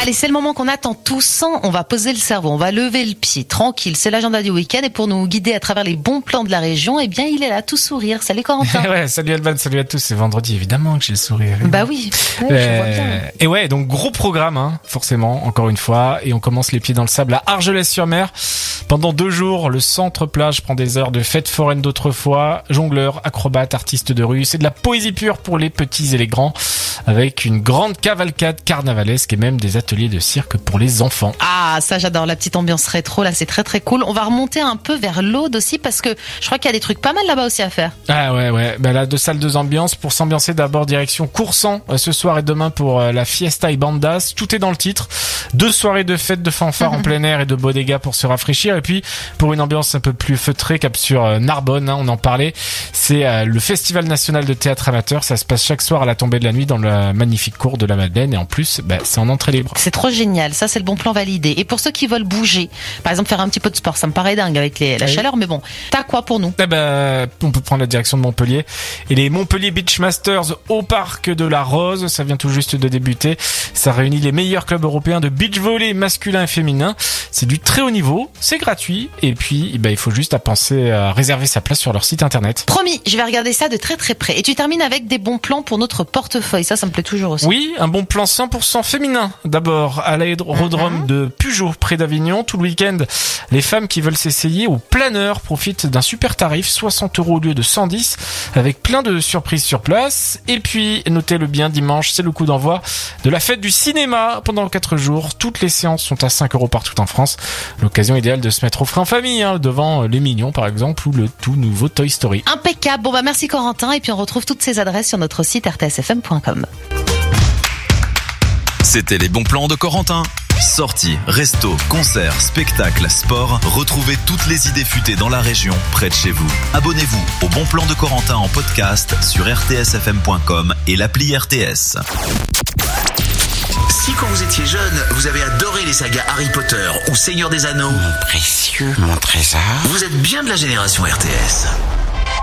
Allez, c'est le moment qu'on attend tous. On va poser le cerveau, on va lever le pied, tranquille. C'est l'agenda du week-end et pour nous guider à travers les bons plans de la région, eh bien, il est là, tout sourire. Salut Corentin. Ouais, salut Alban, salut à tous. C'est vendredi, évidemment que j'ai le sourire. Bah oui, je vois bien. Et ouais, donc gros programme, forcément, encore une fois. Et on commence les pieds dans le sable à Argelès-sur-Mer. Pendant 2 jours, le centre plage prend des heures de fête foraine d'autrefois. Jongleurs, acrobates, artistes de rue. C'est de la poésie pure pour les petits et les grands. Avec une grande cavalcade carnavalesque et même des ateliers de cirque pour les enfants. Ah, ça j'adore, la petite ambiance rétro, là c'est très très cool. On va remonter un peu vers l'Aude aussi parce que je crois qu'il y a des trucs pas mal là-bas aussi à faire. Ah ouais. Ben là, 2 salles, 2 ambiances. Pour s'ambiancer, d'abord direction Coursan ce soir et demain pour la Fiesta y Bandas. Tout est dans le titre. 2 soirées de fête de fanfare en plein air et de bodega pour se rafraîchir. Et puis, pour une ambiance un peu plus feutrée, cap sur Narbonne, on en parlait. C'est le Festival national de théâtre amateur. Ça se passe chaque soir à la tombée de la nuit dans la magnifique cour de la Madeleine. Et en plus, c'est en entrée libre. C'est trop génial. Ça, c'est le bon plan validé. Et pour ceux qui veulent bouger, par exemple faire un petit peu de sport, ça me paraît dingue avec la chaleur, mais bon, t'as quoi pour nous? On peut prendre la direction de Montpellier et les Montpellier Beach Masters au parc de la Rose. Ça vient tout juste de débuter. Ça réunit les meilleurs clubs européens de beach volley masculin et féminin. C'est du très haut niveau, c'est gratuit et puis il faut juste penser à réserver sa place sur leur site internet. Promis, je vais regarder ça de très très près. Et tu termines avec des bons plans pour notre portefeuille. Ça me plaît toujours aussi. Oui, un bon plan 100% féminin. D'abord, à l'aérodrome de Pugeot, près d'Avignon, tout le week-end. Les femmes qui veulent s'essayer au planeur profitent d'un super tarif, 60 € au lieu de 110, avec plein de surprises sur place. Et puis, notez-le bien, dimanche, c'est le coup d'envoi de la fête du cinéma pendant 4 jours. Toutes les séances sont à 5 € partout en France. L'occasion idéale de se mettre au frais en famille, devant Les Mignons par exemple, ou le tout nouveau Toy Story. Impeccable. Bon merci Corentin, et puis on retrouve toutes ces adresses sur notre site rtsfm.com. C'était les bons plans de Corentin. Sorties, restos, concerts, spectacles, sport. Retrouvez toutes les idées futées dans la région, près de chez vous. Abonnez-vous au Bon Plan de Corentin en podcast sur rtsfm.com et l'appli RTS. Si quand vous étiez jeune, vous avez adoré les sagas Harry Potter ou Seigneur des Anneaux, Mon précieux, mon trésor. vous êtes bien de la génération RTS.